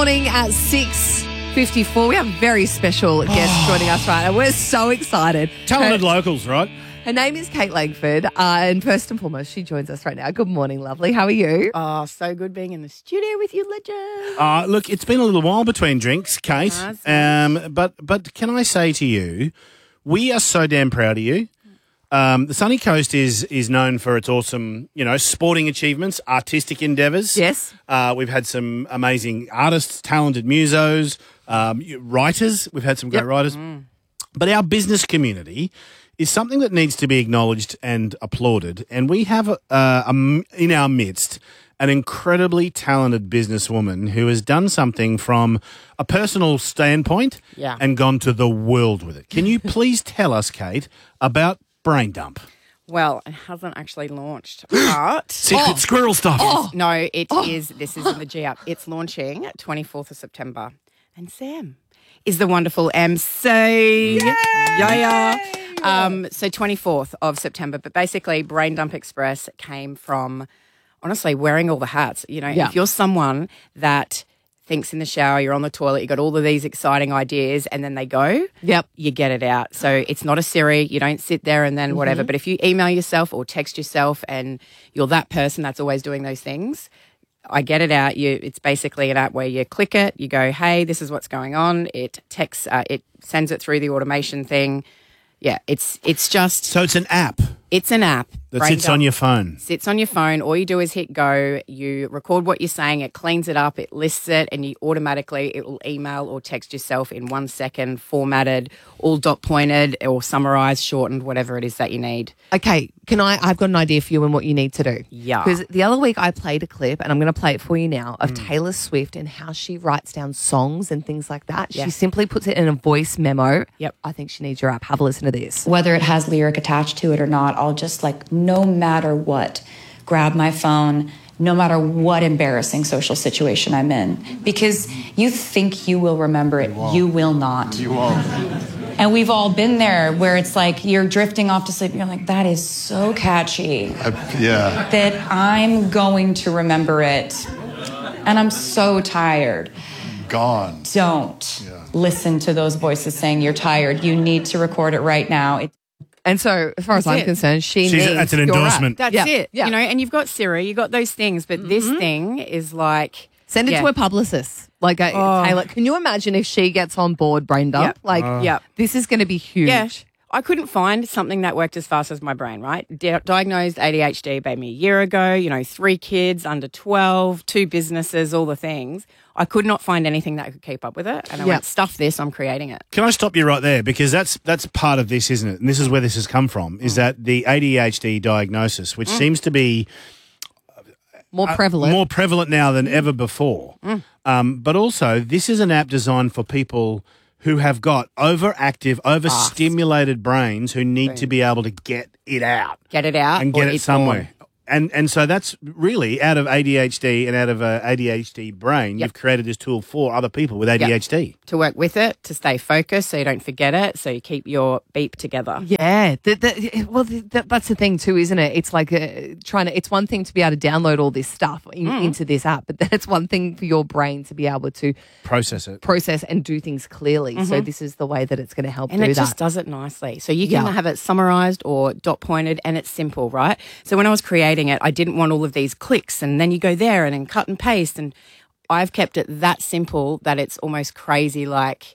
Morning at 6:54. We have a very special guest joining us right now. We're so excited. Talented locals, right? Her name is Kate Langford, and first and foremost, she joins us right now. Good morning, lovely. How are you? Oh, so good being in the studio with you, legend. Look, it's been a little while between drinks, Kate. But can I say to you, we are so damn proud of you. The Sunny Coast is known for its awesome, sporting achievements, artistic endeavours. Yes. We've had some amazing artists, talented musos, writers. We've had some great writers. But our business community is something that needs to be acknowledged and applauded. And we have in our midst an incredibly talented businesswoman who has done something from a personal standpoint and gone to the world with it. Can you please tell us, Kate, about Brain Dump? Well, it hasn't actually launched, but... Secret squirrel stuff. No, it is. This is in the G-Up. It's launching 24th of September. And Sam is the wonderful MC. Yeah. So 24th of September. But basically, Brain Dump Express came from, honestly, wearing all the hats. If you're someone that thinks in the shower, you're on the toilet, you got all of these exciting ideas, and then they go, you get it out. So it's not a Siri. You don't sit there and then whatever. But if you email yourself or text yourself and you're that person that's always doing those things, I get it out. It's basically an app where you click it, you go, hey, this is what's going on. It texts, it sends it through the automation thing. Yeah, it's just... So it's an app. It's an app. That sits on your phone. Sits on your phone. All you do is hit go. You record what you're saying. It cleans it up. It lists it. And it will email or text yourself in 1 second, formatted, all dot pointed or summarised, shortened, whatever it is that you need. Okay, I've got an idea for you and what you need to do. Yeah. Because the other week I played a clip, and I'm going to play it for you now, of Taylor Swift and how she writes down songs and things like that. Yeah. She simply puts it in a voice memo. Yep. I think she needs your app. Have a listen to this. Whether it has lyric attached to it or not, I'll just no matter what, grab my phone, no matter what embarrassing social situation I'm in. Because you think you will remember it. You will not. You won't. And we've all been there where it's like you're drifting off to sleep. You're like, that is so catchy. That I'm going to remember it. And I'm so tired. Gone. Don't listen to those voices saying you're tired. You need to record it right now. And so, as far as I'm concerned, that's an endorsement. That's it. Yeah. And you've got Siri, you've got those things, but this thing is like... Send it to a publicist. Taylor, can you imagine if she gets on board Brain Dump? This is going to be huge. Yeah. I couldn't find something that worked as fast as my brain, right? Diagnosed ADHD maybe a year ago, 3 kids under 12, 2 businesses, all the things. I could not find anything that could keep up with it. And I went, stuff this, I'm creating it. Can I stop you right there? Because that's part of this, isn't it? And this is where this has come from, is that the ADHD diagnosis, which seems to be more prevalent now than ever before. But also, this is an app designed for people who have got overactive, overstimulated brains who need to be able to get it out. Get it out. And get it somewhere. And so that's really out of ADHD and out of a ADHD brain, you've created this tool for other people with ADHD. To work with it, to stay focused so you don't forget it, so you keep your beep together. Yeah. That's the thing too, isn't it? It's like it's one thing to be able to download all this stuff into this app, but then it's one thing for your brain to be able to process and do things clearly. So this is the way that it's going to help and do that. And it just does it nicely. So you can have it summarised or dot pointed, and it's simple, right? So when I was creating it, I didn't want all of these clicks and then you go there and then cut and paste, and I've kept it that simple that it's almost crazy, like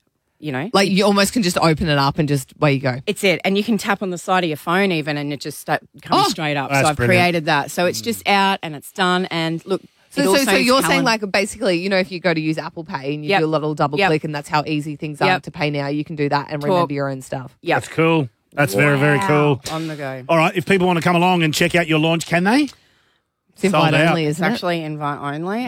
you almost can just open it up and just away you go. It's it. And you can tap on the side of your phone even and it just comes straight up. So I've created that. So it's just out and it's done, and look, So you're saying basically, if you go to use Apple Pay and you do a little double click, and that's how easy things are to pay now, you can do that and remember your own stuff. Yeah, that's cool. That's very, very cool. On the go. All right, if people want to come along and check out your launch, can they? It's invite only, isn't it? It's actually invite only.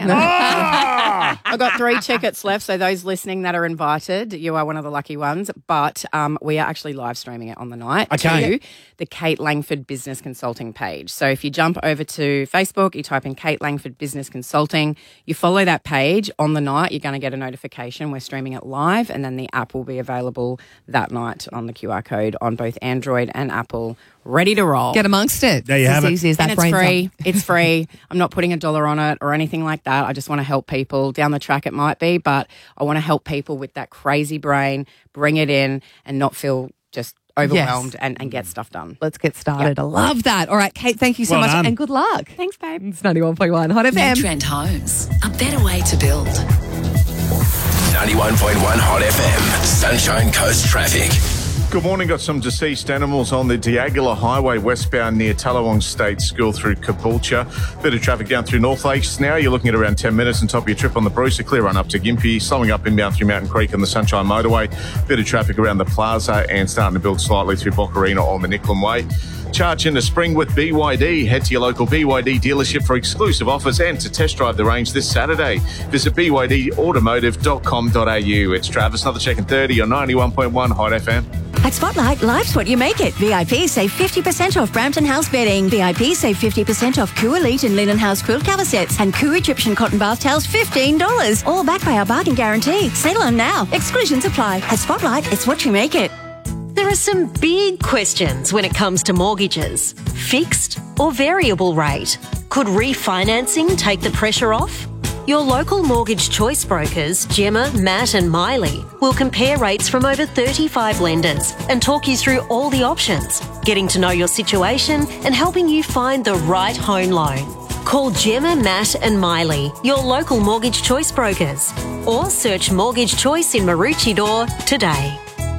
I've got 3 tickets left, so those listening that are invited, you are one of the lucky ones. But we are actually live streaming it on the night to the Kate Langford Business Consulting page. So if you jump over to Facebook, you type in Kate Langford Business Consulting, you follow that page on the night, you're going to get a notification. We're streaming it live, and then the app will be available that night on the QR code on both Android and Apple, ready to roll. Get amongst it. There you have it. Easy as that. And it's free. It's free. me. I'm not putting $1 on it or anything like that. I just want to help people. Down the track it might be, but I want to help people with that crazy brain, bring it in and not feel just overwhelmed and get stuff done. Let's get started. I love that. All right, Kate, thank you so much done. and good luck. Thanks, babe. It's 91.1 Hot FM. New Trend Homes, a better way to build. 91.1 Hot FM, Sunshine Coast traffic. Good morning. Got some deceased animals on the Diagula Highway westbound near Tallawong State School through Caboolture. Bit of traffic down through North Lakes now. You're looking at around 10 minutes on top of your trip on the Bruce. A clear run up to Gympie. Slowing up inbound through Mountain Creek on the Sunshine Motorway. Bit of traffic around the Plaza and starting to build slightly through Boccarina on the Nicklin Way. Charge into spring with BYD. Head to your local BYD dealership for exclusive offers and to test drive the range this Saturday. Visit bydautomotive.com.au. It's Travis, another check in 30 on 91.1 Hot FM. At Spotlight, life's what you make it. VIP save 50% off Brampton House bedding. VIP save 50% off Koo Elite and Linen House quilt cover sets. And Koo Egyptian cotton bath towels, $15. All backed by our bargain guarantee. Sale on now. Exclusions apply. At Spotlight, it's what you make it. There are some big questions when it comes to mortgages. Fixed or variable rate? Could refinancing take the pressure off? Your local mortgage choice brokers, Gemma, Matt and Miley, will compare rates from over 35 lenders and talk you through all the options, getting to know your situation and helping you find the right home loan. Call Gemma, Matt and Miley, your local mortgage choice brokers, or search Mortgage Choice in Maroochydore today.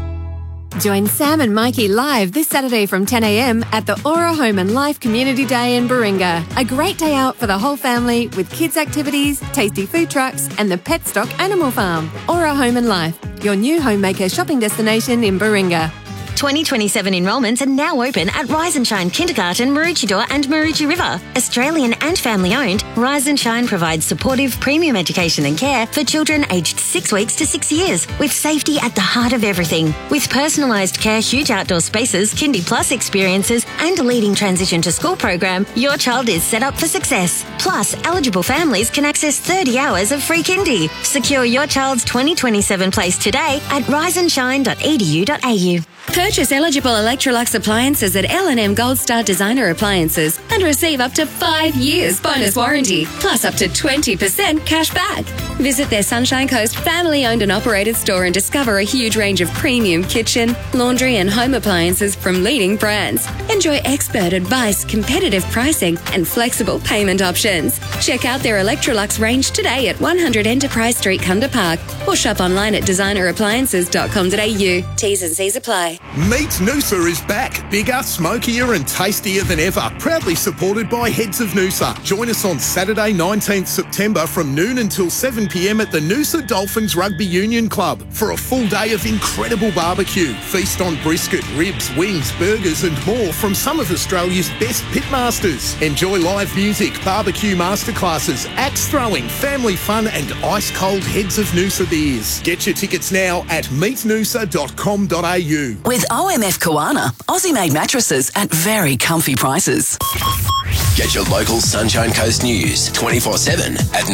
Join Sam and Mikey live this Saturday from 10 a.m. at the Aura Home and Life Community Day in Baringa. A great day out for the whole family with kids' activities, tasty food trucks and the Petstock Animal Farm. Aura Home and Life, your new homemaker shopping destination in Baringa. 2027 enrolments are now open at Rise and Shine Kindergarten, Maroochydore and Maroochydore River. Australian and family owned, Rise and Shine provides supportive premium education and care for children aged 6 weeks to 6 years, with safety at the heart of everything. With personalised care, huge outdoor spaces, Kindy Plus experiences and a leading transition to school program, your child is set up for success. Plus, eligible families can access 30 hours of free kindy. Secure your child's 2027 place today at riseandshine.edu.au. Purchase eligible Electrolux appliances at L&M Gold Star Designer Appliances and receive up to 5 years bonus warranty, plus up to 20% cash back. Visit their Sunshine Coast family-owned and operated store and discover a huge range of premium kitchen, laundry and home appliances from leading brands. Enjoy expert advice, competitive pricing and flexible payment options. Check out their Electrolux range today at 100 Enterprise Street, Kunda Park, or shop online at designerappliances.com.au. T's and C's apply. Meet Noosa is back, bigger, smokier and tastier than ever. Proudly supported by Heads of Noosa. Join us on Saturday 19th September from noon until 7 p.m. at the Noosa Dolphins Rugby Union Club for a full day of incredible barbecue. Feast on brisket, ribs, wings, burgers and more from some of Australia's best pitmasters. Enjoy live music, barbecue masterclasses, axe throwing, family fun and ice-cold Heads of Noosa beers. Get your tickets now at meetnoosa.com.au. With OMF Koana, Aussie-made mattresses at very comfy prices. Get your local Sunshine Coast news 24/7 at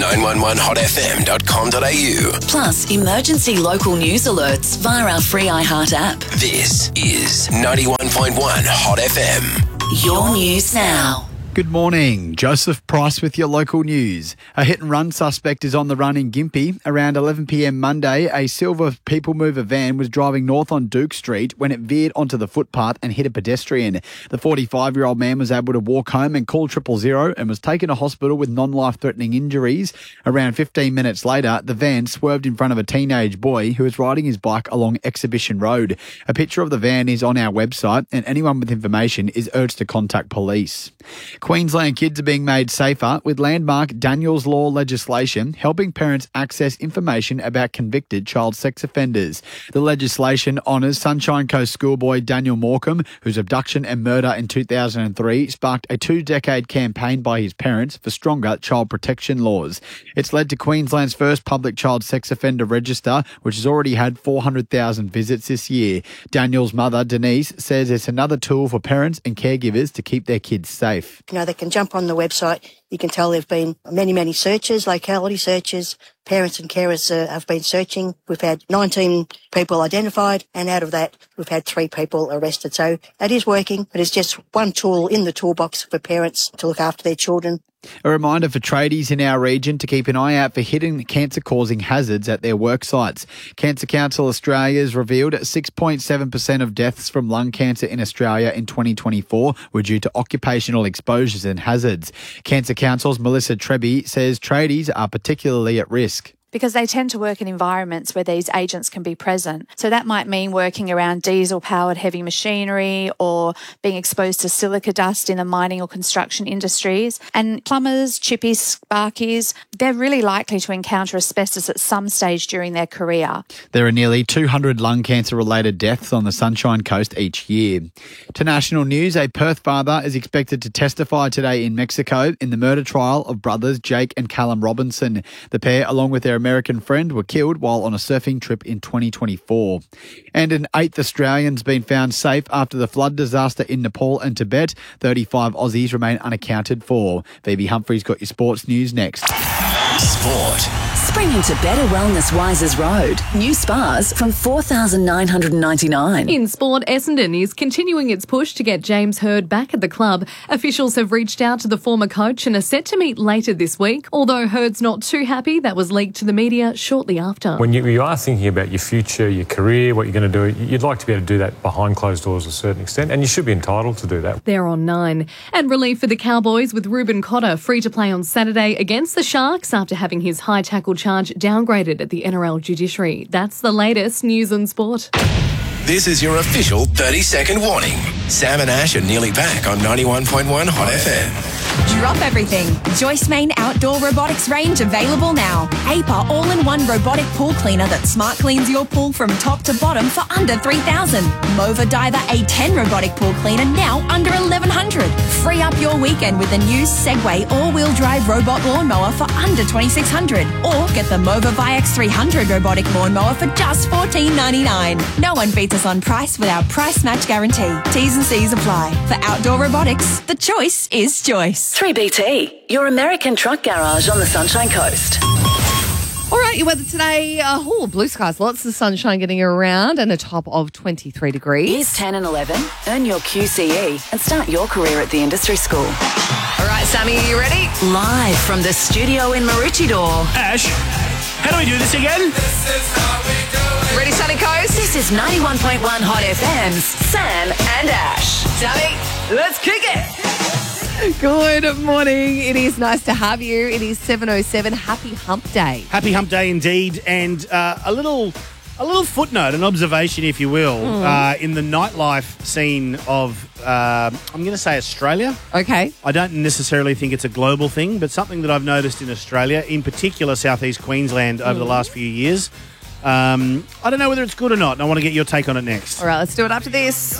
911hotfm.com.au. Plus, emergency local news alerts via our free iHeart app. This is 91.1 Hot FM. Your news now. Good morning. Joseph Price with your local news. A hit-and-run suspect is on the run in Gympie. Around 11 p.m. Monday, a silver people mover van was driving north on Duke Street when it veered onto the footpath and hit a pedestrian. The 45-year-old man was able to walk home and call 000 and was taken to hospital with non-life-threatening injuries. Around 15 minutes later, the van swerved in front of a teenage boy who was riding his bike along Exhibition Road. A picture of the van is on our website, and anyone with information is urged to contact police. Queensland kids are being made safer with landmark Daniel's Law legislation helping parents access information about convicted child sex offenders. The legislation honours Sunshine Coast schoolboy Daniel Morecambe, whose abduction and murder in 2003 sparked a 2-decade campaign by his parents for stronger child protection laws. It's led to Queensland's first public child sex offender register, which has already had 400,000 visits this year. Daniel's mother, Denise, says it's another tool for parents and caregivers to keep their kids safe. You know, they can jump on the website, You can tell there have been many, many searches, locality searches. Parents and carers have been searching. We've had 19 people identified, and out of that, we've had 3 people arrested. So it is working, but it's just one tool in the toolbox for parents to look after their children. A reminder for tradies in our region to keep an eye out for hidden cancer-causing hazards at their work sites. Cancer Council Australia has revealed 6.7% of deaths from lung cancer in Australia in 2024 were due to occupational exposures and hazards. Cancer Council's Melissa Treby says tradies are particularly at risk. Because they tend to work in environments where these agents can be present. So that might mean working around diesel-powered heavy machinery or being exposed to silica dust in the mining or construction industries. And plumbers, chippies, sparkies, they're really likely to encounter asbestos at some stage during their career. There are nearly 200 lung cancer-related deaths on the Sunshine Coast each year. To national news, a Perth father is expected to testify today in Mexico in the murder trial of brothers Jake and Callum Robinson. The pair, along with their American friend, were killed while on a surfing trip in 2024. And an 8th Australian's been found safe after the flood disaster in Nepal and Tibet. 35 Aussies remain unaccounted for. Phoebe Humphrey's got your sports news next. Sport. Spring into better wellness Wisers Road. New spas from $4,999. In sport, Essendon is continuing its push to get James Hird back at the club. Officials have reached out to the former coach and are set to meet later this week. Although Hird's not too happy, that was leaked to the media shortly after. When you are thinking about your future, your career, what you're going to do, you'd like to be able to do that behind closed doors to a certain extent, and you should be entitled to do that. They're on 9. And relief for the Cowboys with Ruben Cotter free to play on Saturday against the Sharks after having his high tackle charge downgraded at the NRL judiciary. That's the latest news and sport. This is your official 30-second warning. Sam and Ash are nearly back on 91.1 Hot FM. Drop everything. Joyce Main Outdoor Robotics range available now. APA all-in-one robotic pool cleaner that smart cleans your pool from top to bottom for under $3,000. Mova Diver A10 robotic pool cleaner now under $1,100. Free up your weekend with the new Segway all-wheel drive robot lawnmower for under $2,600. Or get the Mova VX 300 robotic lawnmower for just $14.99. No one beats us on price with our price match guarantee. T's and C's apply. For outdoor robotics, the choice is Joyce. 3BT, your American truck garage on the Sunshine Coast. All right, your weather today, blue skies, lots of sunshine getting around and a top of 23 degrees. Here's 10 and 11. Earn your QCE and start your career at the industry school. All right, Sammy, are you ready? Live from the studio in Maroochydore. Ash, how do we do this again? Ready, Sunny Coast? This is 91.1 Hot FM's Sam and Ash. Sammy, let's kick it. Good morning. It is nice to have you. It is 7:07. Happy Hump Day. Happy Hump Day indeed. And a little footnote, an observation, if you will, in the nightlife scene of, I'm going to say Australia. Okay. I don't necessarily think it's a global thing, but something that I've noticed in Australia, in particular southeast Queensland over the last few years. I don't know whether it's good or not, and I want to get your take on it next. All right, let's do it after this.